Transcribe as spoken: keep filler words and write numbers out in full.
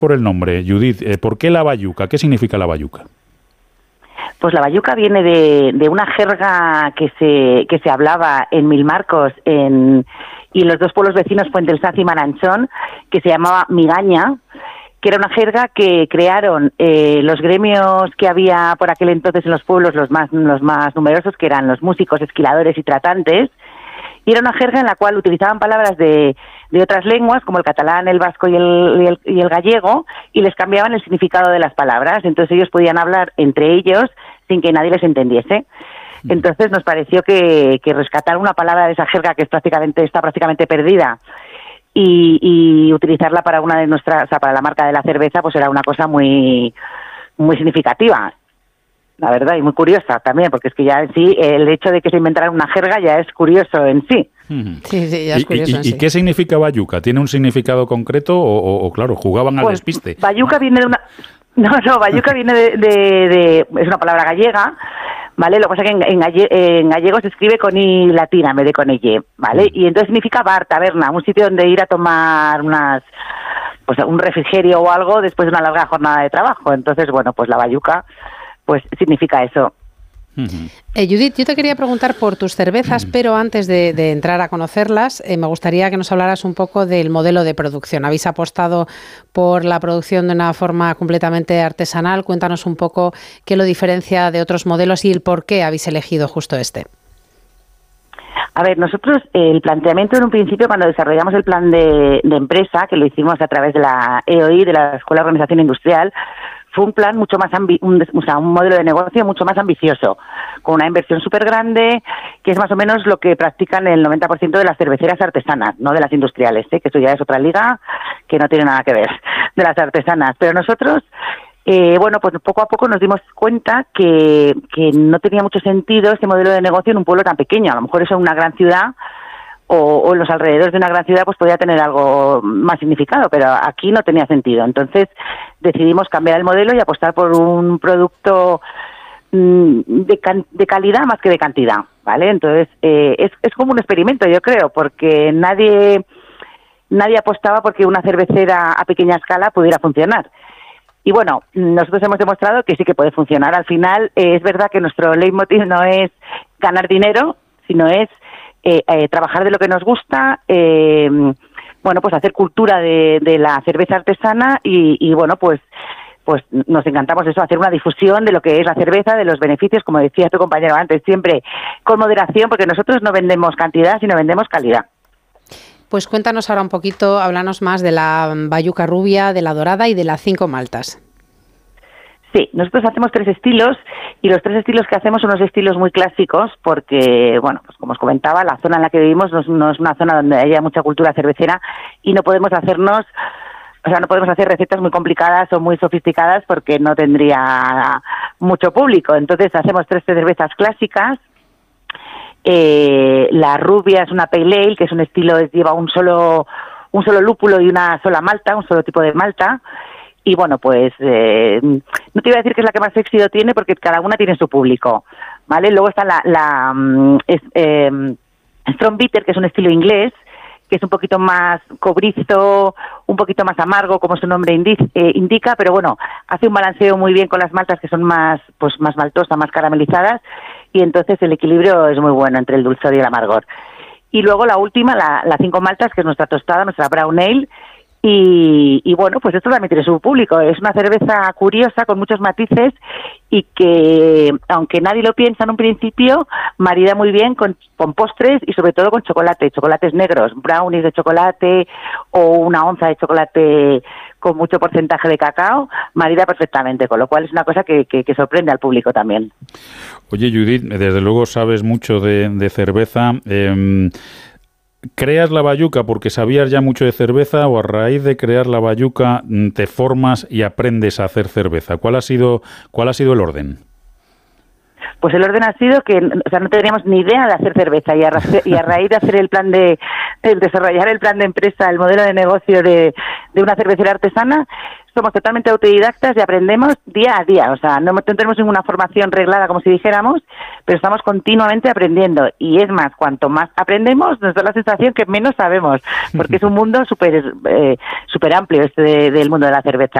por el nombre, Judith, eh, ¿por qué la bayuca? ¿Qué significa la bayuca? Pues la bayuca viene de, de una jerga que se que se hablaba en Milmarcos en, y en los dos pueblos vecinos, Puente del Saz y Maranchón, que se llamaba migaña, que era una jerga que crearon eh, los gremios que había por aquel entonces en los pueblos, los más los más numerosos, que eran los músicos, esquiladores y tratantes, y era una jerga en la cual utilizaban palabras de, de otras lenguas, como el catalán, el vasco y el, y, el, y el gallego, y les cambiaban el significado de las palabras. Entonces ellos podían hablar entre ellos sin que nadie les entendiese. Entonces nos pareció que, que rescatar una palabra de esa jerga que es prácticamente está prácticamente perdida y, y utilizarla para una de nuestras, o sea, para la marca de la cerveza, pues era una cosa muy muy significativa, la verdad, y muy curiosa también, porque es que ya en sí el hecho de que se inventara una jerga ya es curioso en sí. Sí, sí, ya es curioso. ¿Y, y, en sí. ¿Y qué significa bayuca? ¿Tiene un significado concreto o, o, o claro, jugaban al pues, despiste? Bayuca viene de una... No, no, bayuca viene de, de, de... es una palabra gallega, ¿vale? Lo que pasa es que en, en, galle, en gallego se escribe con i latina en vez de con y, ¿vale? Y entonces significa bar, taberna, un sitio donde ir a tomar unas... pues un refrigerio o algo después de una larga jornada de trabajo. Entonces, bueno, pues la bayuca pues significa eso. Uh-huh. Eh, Judith, yo te quería preguntar por tus cervezas, uh-huh. pero antes de, de entrar a conocerlas, eh, me gustaría que nos hablaras un poco del modelo de producción. Habéis apostado por la producción de una forma completamente artesanal. Cuéntanos un poco qué lo diferencia de otros modelos y el por qué habéis elegido justo este. A ver, nosotros el planteamiento en un principio, cuando desarrollamos el plan de, de empresa, que lo hicimos a través de la E O I, de la Escuela de Organización Industrial, fue un plan mucho más, ambi- un, o sea, un modelo de negocio mucho más ambicioso, con una inversión súper grande, que es más o menos lo que practican el noventa por ciento de las cerveceras artesanas, no de las industriales, ¿eh? Que eso ya es otra liga que no tiene nada que ver, de las artesanas. Pero nosotros, eh, bueno, pues poco a poco nos dimos cuenta que, que no tenía mucho sentido este modelo de negocio en un pueblo tan pequeño. A lo mejor eso en una gran ciudad o, o en los alrededores de una gran ciudad pues podía tener algo más significado, pero aquí no tenía sentido. Entonces decidimos cambiar el modelo y apostar por un producto mmm, de, can- de calidad más que de cantidad, ¿vale? Entonces eh, es, es como un experimento, yo creo, porque nadie nadie apostaba porque una cervecera a pequeña escala pudiera funcionar. Y bueno, nosotros hemos demostrado que sí que puede funcionar. Al final eh, es verdad que nuestro leitmotiv no es ganar dinero, sino es Eh, eh, trabajar de lo que nos gusta, eh, bueno, pues hacer cultura de, de la cerveza artesana y, y bueno, pues pues nos encantamos eso, hacer una difusión de lo que es la cerveza, de los beneficios, como decía tu compañero antes, siempre con moderación, porque nosotros no vendemos cantidad, sino vendemos calidad. Pues cuéntanos ahora un poquito, háblanos más de la bayuca rubia, de la dorada y de las cinco maltas. Sí, nosotros hacemos tres estilos y los tres estilos que hacemos son unos estilos muy clásicos porque, bueno, pues como os comentaba, la zona en la que vivimos no es, no es una zona donde haya mucha cultura cervecera y no podemos hacernos, o sea, no podemos hacer recetas muy complicadas o muy sofisticadas porque no tendría mucho público. Entonces hacemos tres cervezas clásicas. Eh, la rubia es una pale ale, que es un estilo, lleva un solo, un solo lúpulo y una sola malta, un solo tipo de malta. Y bueno, pues eh, no te iba a decir que es la que más éxito tiene porque cada una tiene su público, ¿vale? Luego está la, la es, eh, Strong Bitter, que es un estilo inglés, que es un poquito más cobrizo, un poquito más amargo, como su nombre indi- eh, indica, pero bueno, hace un balanceo muy bien con las maltas que son más, pues más maltosas, más caramelizadas, y entonces el equilibrio es muy bueno entre el dulzor y el amargor. Y luego la última, la, la cinco maltas, que es nuestra tostada, nuestra brown ale. Y, y bueno, pues esto también tiene su público. Es una cerveza curiosa, con muchos matices y que, aunque nadie lo piensa en un principio, marida muy bien con, con postres y sobre todo con chocolate, chocolates negros, brownies de chocolate o una onza de chocolate con mucho porcentaje de cacao, marida perfectamente, con lo cual es una cosa que, que, que sorprende al público también. Oye, Judith, desde luego sabes mucho de, de cerveza. Eh, ¿Creas la bayuca porque sabías ya mucho de cerveza o a raíz de crear la bayuca te formas y aprendes a hacer cerveza? ¿Cuál ha sido, cuál ha sido el orden? Pues el orden ha sido que, o sea, no teníamos ni idea de hacer cerveza y a, y a raíz de hacer el plan de, de desarrollar el plan de empresa, el modelo de negocio de, de una cervecera artesana, somos totalmente autodidactas y aprendemos día a día. O sea, no tenemos ninguna formación reglada, como si dijéramos, pero estamos continuamente aprendiendo. Y es más, cuanto más aprendemos, nos da la sensación que menos sabemos, porque es un mundo súper eh, súper amplio este de, del mundo de la cerveza.